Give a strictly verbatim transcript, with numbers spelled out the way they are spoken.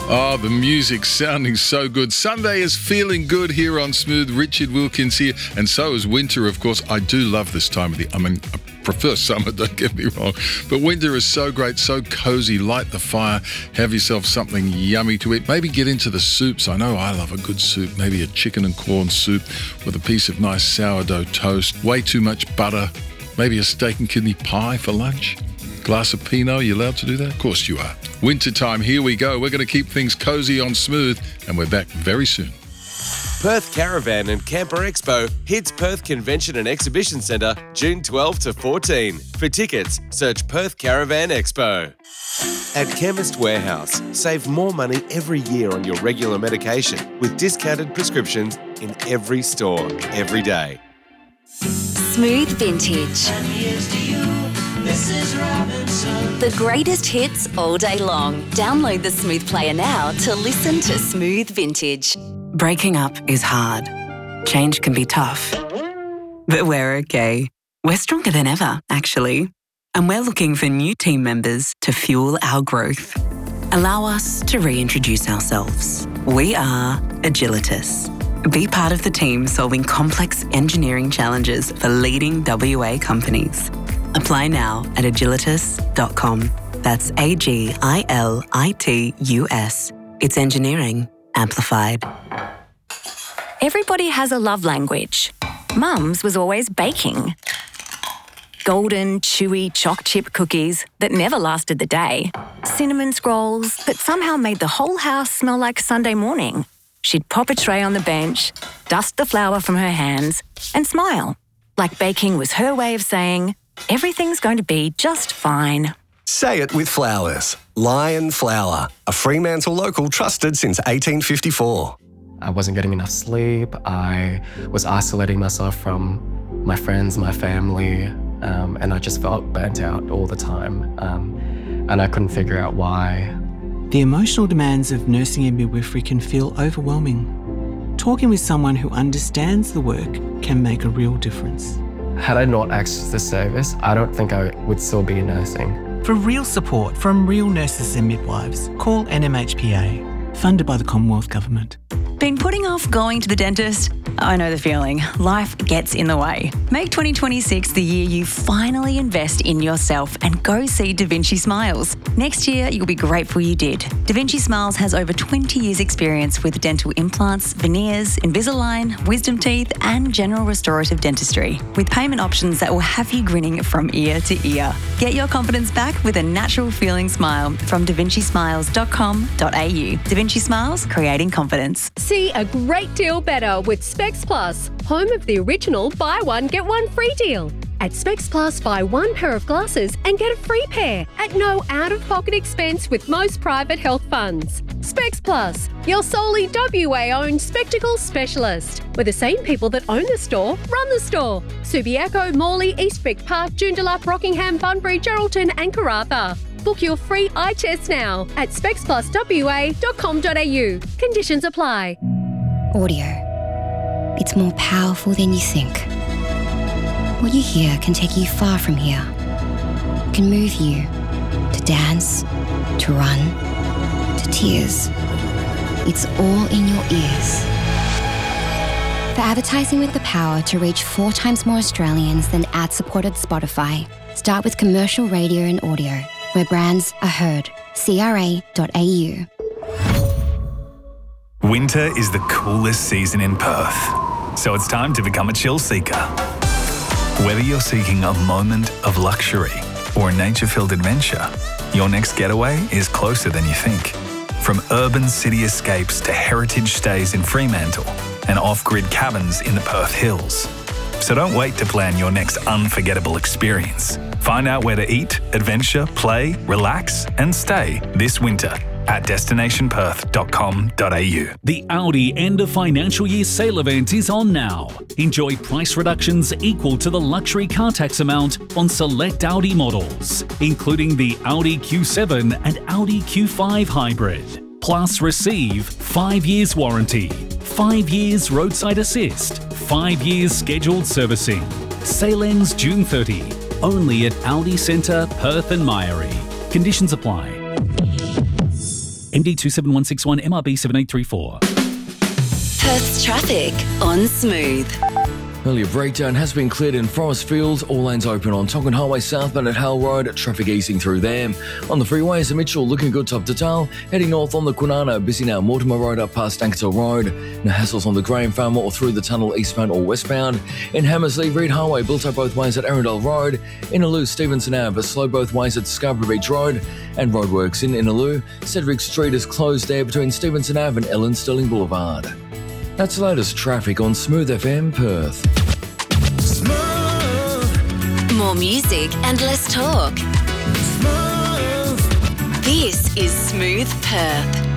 Oh, the music sounding so good. Sunday is feeling good here on Smooth. Richard Wilkins here, and so is winter, of course. I do love this time of the... I mean, I prefer summer, don't get me wrong, but winter is so great, so cozy. Light the fire, have yourself something yummy to eat. Maybe get into the soups. I know I love a good soup. Maybe a chicken and corn soup with a piece of nice sourdough toast. Way too much butter. Maybe a steak and kidney pie for lunch. Glass of Pinot, are you allowed to do that? Of course you are. Wintertime, here we go. We're going to keep things cozy on Smooth, and we're back very soon. Perth Caravan and Camper Expo hits Perth Convention and Exhibition Centre June twelfth to fourteenth. For tickets, search Perth Caravan Expo. At Chemist Warehouse, save more money every year on your regular medication with discounted prescriptions in every store, every day. Smooth Vintage. And here's to you. This is Robinson. The greatest hits all day long. Download the Smooth Player now to listen to Smooth Vintage. Breaking up is hard. Change can be tough. But we're okay. We're stronger than ever, actually. And we're looking for new team members to fuel our growth. Allow us to reintroduce ourselves. We are Agilitas. Be part of the team solving complex engineering challenges for leading W A companies. Apply now at agilitas dot com. That's A G I L I T U S. It's engineering amplified. Everybody has a love language. Mum's was always baking. Golden, chewy choc chip cookies that never lasted the day. Cinnamon scrolls that somehow made the whole house smell like Sunday morning. She'd pop a tray on the bench, dust the flour from her hands, and smile. Like baking was her way of saying, everything's going to be just fine. Say it with flowers. Lion Flour, a Fremantle local trusted since eighteen fifty-four. I wasn't getting enough sleep. I was isolating myself from my friends, my family, um, and I just felt burnt out all the time. Um, and I couldn't figure out why. The emotional demands of nursing and midwifery can feel overwhelming. Talking with someone who understands the work can make a real difference. Had I not accessed this service, I don't think I would still be nursing. For real support from real nurses and midwives, call N M H P A, funded by the Commonwealth Government. Been putting off going to the dentist? I know the feeling. Life gets in the way. Make twenty twenty-six the year you finally invest in yourself and go see Da Vinci Smiles. Next year, you'll be grateful you did. Da Vinci Smiles has over twenty years experience with dental implants, veneers, Invisalign, wisdom teeth and general restorative dentistry, with payment options that will have you grinning from ear to ear. Get your confidence back with a natural feeling smile from da vinci smiles dot com dot a u. Da Vinci Smiles, creating confidence. See a great deal better with Specs Plus, home of the original buy one, get one free deal. At Specs Plus, buy one pair of glasses and get a free pair at no out-of-pocket expense with most private health funds. Specs Plus, your solely W A-owned spectacles specialist, where the same people that own the store run the store. Subiaco, Morley, Eastwick Park, Joondalup, Rockingham, Bunbury, Geraldton and Karratha. Book your free eye test now at specs plus w a dot com dot a u. Conditions apply. Audio. It's more powerful than you think. What you hear can take you far from here. It can move you to dance, to run, to tears. It's all in your ears. For advertising with the power to reach four times more Australians than ad-supported Spotify, start with commercial radio and audio, where brands are heard. c r a dot a u. Winter is the coolest season in Perth, so it's time to become a chill seeker. Whether you're seeking a moment of luxury or a nature-filled adventure, your next getaway is closer than you think. From urban city escapes to heritage stays in Fremantle and off-grid cabins in the Perth Hills. So don't wait to plan your next unforgettable experience. Find out where to eat, adventure, play, relax and stay this winter at destination perth dot com dot a u. The Audi end of financial year sale event is on now. Enjoy price reductions equal to the luxury car tax amount on select Audi models, including the Audi Q seven and Audi Q five Hybrid. Plus receive five years warranty, five years roadside assist, five years scheduled servicing. Sale ends June thirtieth. Only at Audi Centre, Perth and Myrie. Conditions apply. M D two seven one six one, M R B seven eight three four. Perth's traffic on Smooth. Earlier breakdown has been cleared in Forest Fields. All lanes open on Tonkin Highway southbound at Hale Road. Traffic easing through there. On the freeways, Mitchell looking good top to tail. Heading north on the Kwinana, busy now Mortimer Road up past Anketel Road. No hassles on the Graham Farm or through the tunnel eastbound or westbound. In Hammersley, Reed Highway built up both ways at Arundel Road. Innaloo, Stevenson Ave, slow both ways at Scarborough Beach Road. And roadworks in Innaloo. Cedric Street is closed there between Stevenson Ave and Ellen Sterling Boulevard. That's the latest traffic on Smooth F M Perth. Smooth. More music and less talk. Smooth. This is Smooth Perth.